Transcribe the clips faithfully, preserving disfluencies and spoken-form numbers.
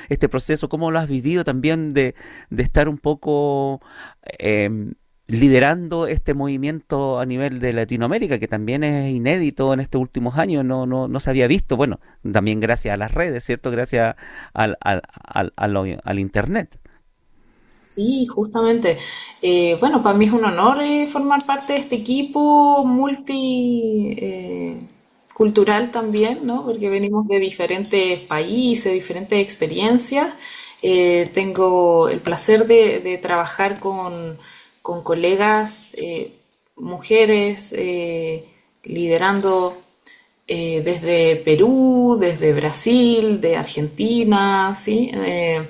este proceso, cómo lo has vivido también de, de estar un poco eh, liderando este movimiento a nivel de Latinoamérica, que también es inédito en estos últimos años, no, no, no se había visto, bueno, también gracias a las redes, ¿cierto? Gracias al, al, al, al, al Internet. Sí, justamente. Eh, bueno, para mí es un honor eh, formar parte de este equipo multi eh, cultural también, ¿no? Porque venimos de diferentes países, diferentes experiencias. Eh, tengo el placer de, de trabajar con, con colegas, eh, mujeres, eh, liderando eh, desde Perú, desde Brasil, de Argentina, ¿sí? Eh,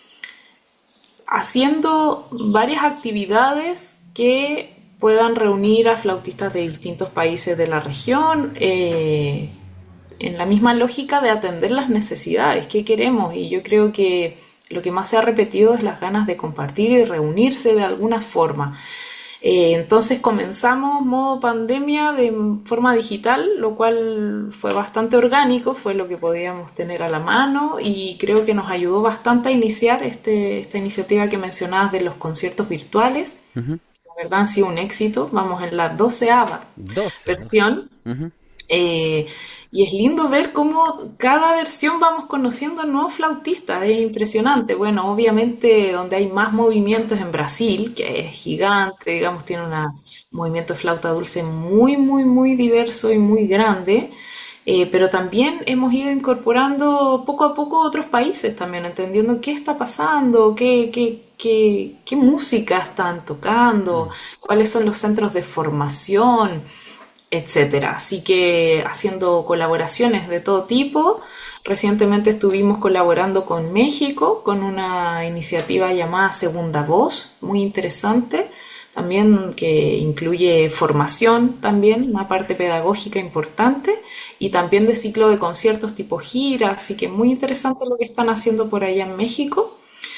haciendo varias actividades que puedan reunir a flautistas de distintos países de la región, eh, en la misma lógica de atender las necesidades que queremos. Y yo creo que lo que más se ha repetido es las ganas de compartir y reunirse de alguna forma. Eh, entonces comenzamos modo pandemia de forma digital, lo cual fue bastante orgánico, fue lo que podíamos tener a la mano y creo que nos ayudó bastante a iniciar este, esta iniciativa que mencionabas de los conciertos virtuales. Ujú. La verdad han sido un éxito, vamos en la doceava doce, doce. versión. Ujú. Eh, y es lindo ver cómo cada versión vamos conociendo nuevos flautistas, es impresionante. Bueno, obviamente donde hay más movimientos en Brasil, que es gigante, digamos, tiene una- un movimiento de flauta dulce muy, muy, muy diverso y muy grande. Eh, pero también hemos ido incorporando poco a poco otros países también, entendiendo qué está pasando, qué, qué, qué, qué música están tocando, Mm. cuáles son los centros de formación, etcétera. Así que haciendo colaboraciones de todo tipo. Recientemente estuvimos colaborando con México con una iniciativa llamada Segunda Voz, muy interesante, también que incluye formación también, una parte pedagógica importante y también de ciclo de conciertos tipo gira, así que muy interesante lo que están haciendo por allá en México.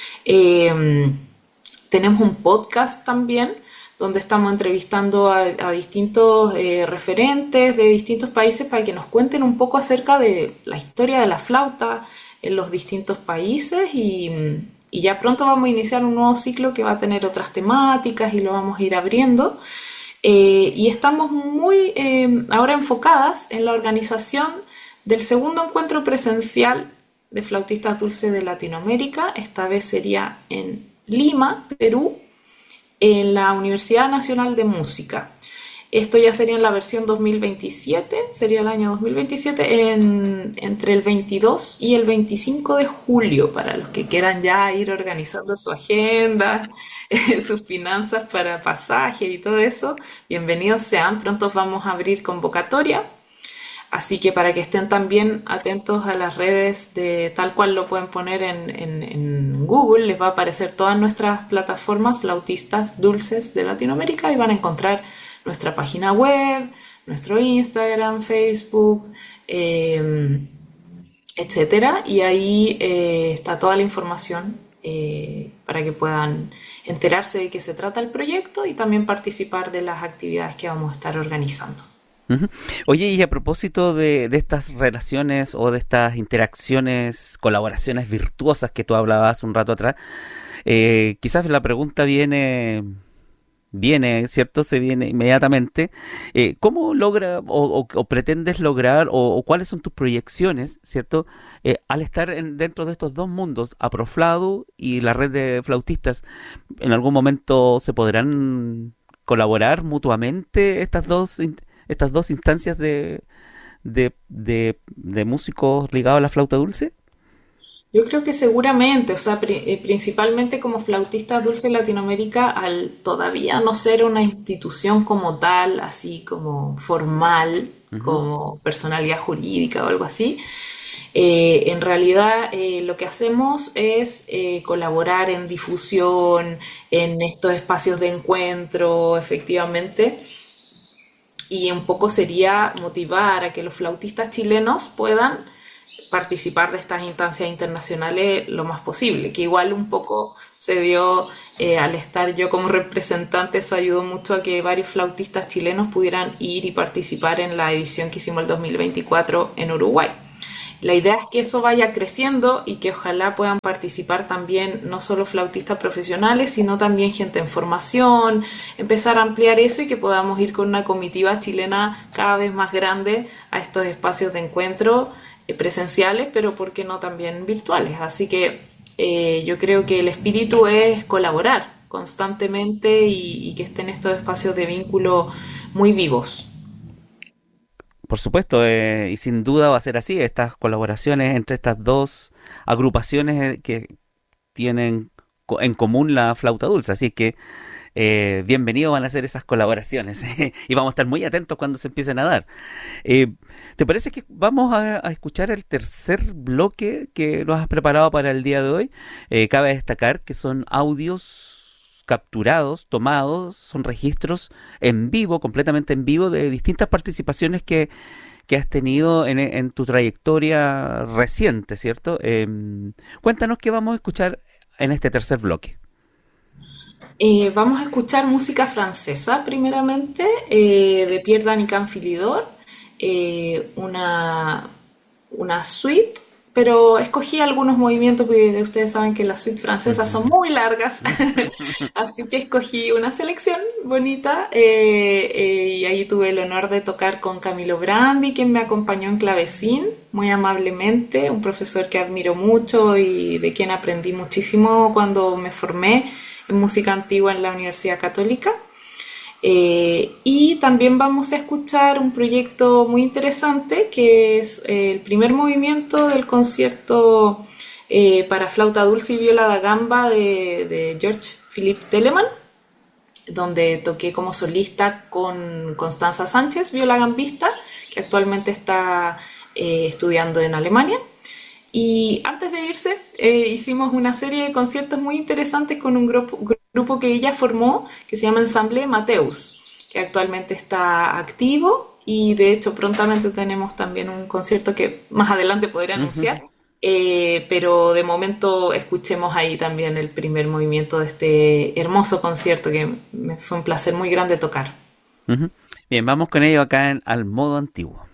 Eh, Tenemos un podcast también donde estamos entrevistando a, a distintos eh, referentes de distintos países para que nos cuenten un poco acerca de la historia de la flauta en los distintos países y, y ya pronto vamos a iniciar un nuevo ciclo que va a tener otras temáticas y lo vamos a ir abriendo. Eh, y estamos muy eh, ahora enfocadas en la organización del segundo encuentro presencial de flautistas dulces de Latinoamérica. Esta vez sería en Lima, Perú, en la Universidad Nacional de Música. Esto ya sería en la versión dos mil veintisiete, sería el año dos mil veintisiete, en, entre el veintidós y el veinticinco de julio, para los que quieran ya ir organizando su agenda, sus finanzas para pasaje y todo eso. Bienvenidos sean, pronto vamos a abrir convocatoria. Así que para que estén también atentos a las redes de tal cual lo pueden poner en, en, en Google, les va a aparecer todas nuestras plataformas flautistas dulces de Latinoamérica y van a encontrar nuestra página web, nuestro Instagram, Facebook, eh, etcétera. Y ahí eh, está toda la información eh, para que puedan enterarse de qué se trata el proyecto y también participar de las actividades que vamos a estar organizando. Ujú. Oye, y a propósito de, de estas relaciones o de estas interacciones, colaboraciones virtuosas que tú hablabas hace un rato atrás, eh, quizás la pregunta viene, viene, ¿cierto? Se viene inmediatamente. Eh, ¿cómo logra o, o- o pretendes lograr o, o cuáles son tus proyecciones, ¿cierto? Eh, al estar en- dentro de estos dos mundos, Aprofladu y la red de flautistas, ¿en algún momento se podrán colaborar mutuamente estas dos, in- estas dos instancias de, de, de, de músicos ligados a la flauta dulce? Yo creo que seguramente, o sea, pri- eh, principalmente como flautista dulce en Latinoamérica, al todavía no ser una institución como tal, así como formal, Ujú. como personalidad jurídica o algo así, eh, en realidad eh, lo que hacemos es eh, colaborar en difusión, en estos espacios de encuentro, efectivamente, y un poco sería motivar a que los flautistas chilenos puedan participar de estas instancias internacionales lo más posible, que igual un poco se dio eh, al estar yo como representante, eso ayudó mucho a que varios flautistas chilenos pudieran ir y participar en la edición que hicimos el dos mil veinticuatro en Uruguay. La idea es que eso vaya creciendo y que ojalá puedan participar también no solo flautistas profesionales, sino también gente en formación, empezar a ampliar eso y que podamos ir con una comitiva chilena cada vez más grande a estos espacios de encuentro eh, presenciales, pero por qué no también virtuales. Así que eh, yo creo que el espíritu es colaborar constantemente y, y que estén estos espacios de vínculo muy vivos. Por supuesto, eh, y sin duda va a ser así, estas colaboraciones entre estas dos agrupaciones eh, que tienen co- en común la flauta dulce, así que eh, bienvenidos van a ser esas colaboraciones y vamos a estar muy atentos cuando se empiecen a dar. Eh, ¿Te parece que vamos a, a escuchar el tercer bloque que nos has preparado para el día de hoy? Eh, cabe destacar que son audios capturados, tomados, son registros en vivo, completamente en vivo, de distintas participaciones que, que has tenido en, en tu trayectoria reciente, ¿cierto? Em, cuéntanos qué vamos a escuchar en este tercer bloque. Eh, vamos a escuchar música francesa primeramente, eh, de Pierre Dany Canfilidor, eh, una, una suite, pero escogí algunos movimientos porque ustedes saben que las suites francesas son muy largas, así que escogí una selección bonita eh, eh, y ahí tuve el honor de tocar con Camilo Brandi, quien me acompañó en clavecín muy amablemente, un profesor que admiro mucho y de quien aprendí muchísimo cuando me formé en música antigua en la Universidad Católica. Eh, y también vamos a escuchar un proyecto muy interesante que es eh, el primer movimiento del concierto eh, para flauta dulce y viola da gamba de, de George Philippe Telemann, donde toqué como solista con Constanza Sánchez, viola gambista, que actualmente está eh, estudiando en Alemania. Y antes de irse, eh, hicimos una serie de conciertos muy interesantes con un grupo, grupo que ella formó, que se llama Ensamble Mateus, que actualmente está activo y de hecho prontamente tenemos también un concierto que más adelante podré Ujú, anunciar. Eh, pero de momento escuchemos ahí también el primer movimiento de este hermoso concierto que me fue un placer muy grande tocar. ujú. Bien, vamos con ello acá en Al Modo Antiguo.